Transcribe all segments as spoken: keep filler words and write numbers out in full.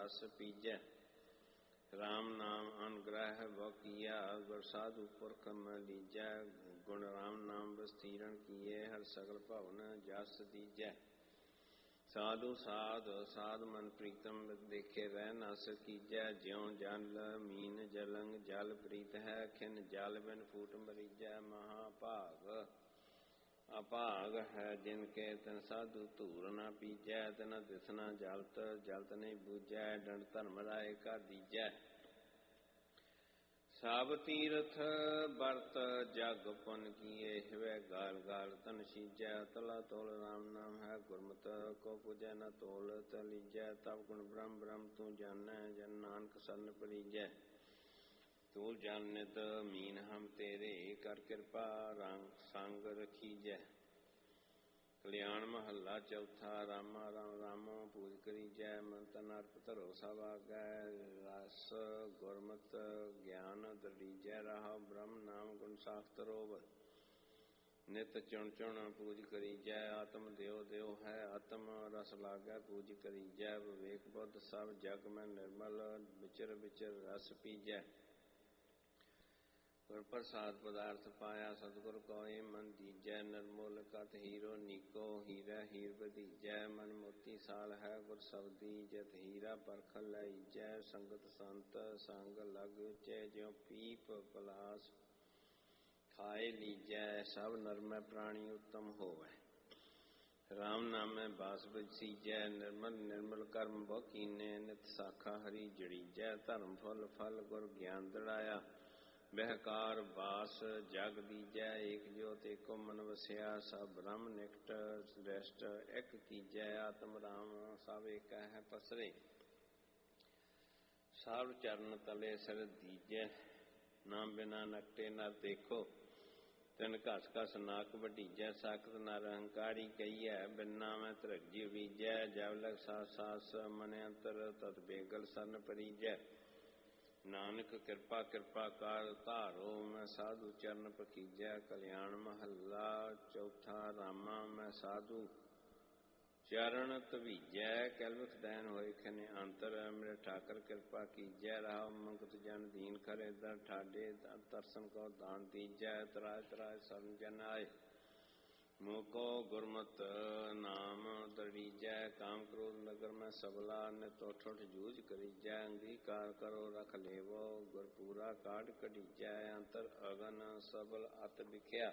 रस पीजै। राम नाम अनुग्रह बहु किया गुर साधु पुरख में लीजै। गुण राम नाम विस्तीरण किए हर सकल भवन जस दीजै। साधु साध साध मन प्रीतम देखे रह न सकीजै। ज्यों जल मीन जलंग जल प्रीत है खिन जल बिन फूट मरीजै। महाभाग अभाग है जिनके तिन साधु धूर न पीजै। तिन दिसना जलत जलत नहीं बूझै। डंड धर्म राय का दीजै। सब तीरथ बरत जग पुन किए हिवै गाल गाल तन सीजै। तला तोल राम नाम है गुरमत को पूजै न तोल तलीजै। तब गुण ब्रह्म ब्रह्म तू जानै जन नानक सन परीजै। तू जान नित मीन हम तेरे कर कृपा रंग संग रखीजै। कल्याण महला चौथा रामा राम रामो पूज करीजै। मंतन अर्प धरो सब आगै रस गुरमत ज्ञान दरीजै। रहा ब्रह्म नाम गुण साख्त रोव नित चुन चुन पूज करीजै। आत्म देव देव है आत्म रस लागै पूज करीजै। विवेक बुद्ध सब जग में निर्मल विचर विचर रस पीजै। गुर प्रसाद पदार्थ पाया सतगुर कोय मन दीजै। निर्मोल कत हीरो नीको हीरा हीर बधीजै। मन मोती साल है गुर सबदी जत हीरा परख लईजै। संगत संत संग लग उचै ज्यों पीप पलास खाए लीजै। सब नरमै प्राणी उत्तम होवै राम नामै बास बसीजै। निर्मल निर्मल कर्म बहु कीने नित साखा हरि जड़ीजै। धर्म फुल फल गुर ज्ञान दड़ाया बहकार बास जग दीजै। एक जोत एको मन वसिया सब ब्रह्म निकट दृष्ट एक कीजै। आत्म राम सब एक है पसरे सब चरण तले सिर दीजै। नाम बिना नकटे न देखो तिन घस घस नाक वढीजै। साकत नर अहंकारी कही है बिना मैं धरजी बीजै। जब लग सास सास मन अंतर तत बेगल सन परीजै। नानक कृपा कृपा कार धारो मैं साधु चरण पकीजै। कल्याण महला चौथा रामा मैं साधु चरण तवीजै। कैलवख दैन होए खने अंतर मेरे ठाकर कृपा कीजै। रहा मुक्त जन दीन खरे दर ठाडे दर्शन को दान दीजै। तराज तराज सरन जन आए मुको गुरमत नाम दड़ीजै। काम क्रोध नगर में सबला नित उठ उठ जूझ करीजै। अंगीकार करो रख लेवो गुरपूरा काढ़ कढ़ीजै। अंतर अगन सबल अत बिख्या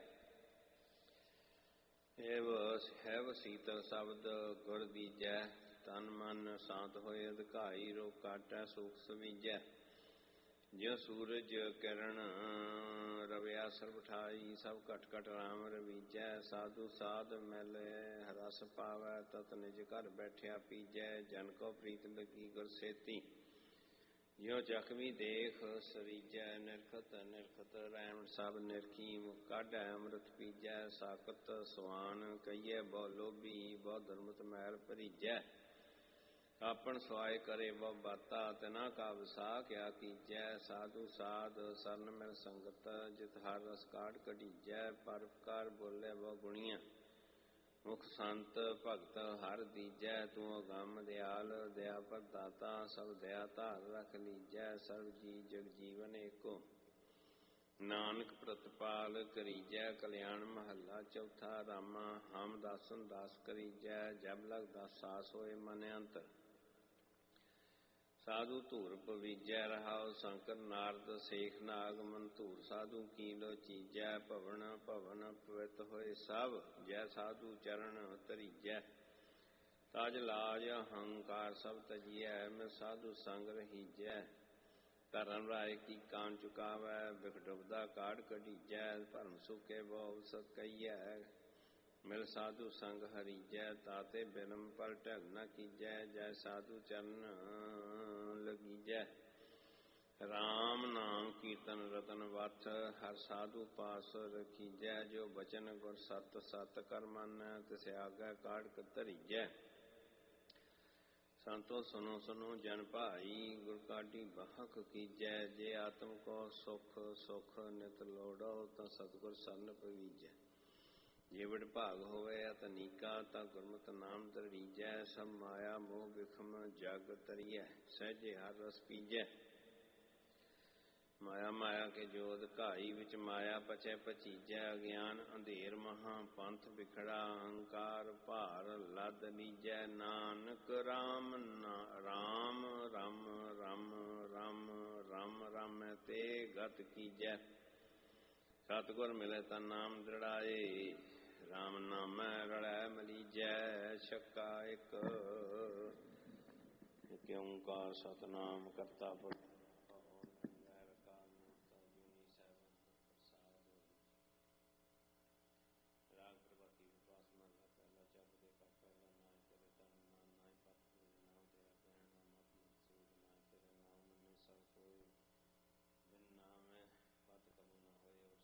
एव हैव शीतल शब्द गुर दीजै। तन मन शांत होए अधिकाई रोग काटै सुख सवीजै। ज्यों सूरज किरण रविया सर्व ठाई सब घट घट राम रवीजै। साधु साध मैल रस पावै तत निज घर बैठिया पीजै। जन को प्रीत लगी गुर सेती ज्यों जख्मी देख सरीजै। निरखत निरखत रैम सब निरखी काढ़ै अमृत पीजै। साकत सुहान कहिए बहु लोभी बहु धर्मत मैल भरीजै। आपन सवाय करे बहु बाता तिना का वसा क्या कीजै। साधु साध सरन मिल संगत जित हर रस काढ़ कढ़ीजै। परोपकार बोले बहु गुणिया मुख संत भगत हर दीजै। तू अगम दयाल दया प्रदाता सब दया धार रख लीजै। सर्व जी जग जीवन एको नानक प्रतपाल करीजै। कल्याण महला चौथा रामा हम दासन दास करीजै। जब लग दस सास होए मन अंतर साधु धूर पवीजै। रहाओ शंकर नारद शेख नाग मन धूर साधु कीलो चीजै। भवन भवन पवित होए सब जय साधु चरण तरीजै। ताज लाज अहंकार सब तजियै मैं साधु संग रहीजै। धर्म राय की कान चुकावै बिख डुबदा काढ़ कढ़ीजै। भरम सुखे बहु सत कहियै मिल साधु संग हरीजै। ताते बिलम पर ढल न कीजै जय साधु चरण लगीजै। राम नाम कीर्तन रतन वथ हर साधु पास रखीजै। जो बचन गुर सत सत कर मन तिस आगे काढ़ धरीजै। संतो सुनो सुनो जन भाई गुर काढ़ी बहक कीजै। जे आत्म को सुख सुख नित लोड़ो तो सतगुर सरन पवीजै। ਜੇ ਵਡਭਾਗ ਹੋਵੇ ਅਤਨੀਕਾ ਤਾਂ ਗੁਰਮਤਿ ਨਾਮ ਦਰੜੀਜੈ। ਸਭ ਮਾਇਆ ਮੋਹ ਵਿਖਮ ਜਗ ਤਰੀਐ, ਸਹਿਜੇ ਹਰ ਰਸ ਪੀਜੈ। ਮਾਇਆ ਮਾਇਆ ਕੇ ਜੋਦ ਘਾਈ, ਵਿੱਚ ਮਾਇਆ ਪਚੈ ਪਚੀਜੈ। ਅਗਿਆਨ ਅੰਧੇਰ ਮਹਾ ਪੰਥ ਵਿਖੜਾ, ਅਹੰਕਾਰ ਭਾਰ ਲੱਦ ਲੀਜੈ। ਨਾਨਕ ਰਾਮ ਰਾਮ ਰਮ ਰਮ ਰਮ ਰਮ ਰਮ ਤੇ ਗਤ ਕੀਜੈ। ਸਤਿਗੁਰ ਮਿਲੇ ਤਾਂ ਨਾਮ ਦ੍ਰਿੜਾਏ, ਰਾਮ ਨਾਮੈ ਰਲੈ ਮਲੀਜੈ। ਛੱਕਾ ਇੱਕ ਓੰਕਾਰ ਸਤਿਨਾਮ ਕਰਤਾ ਪੁਰਖ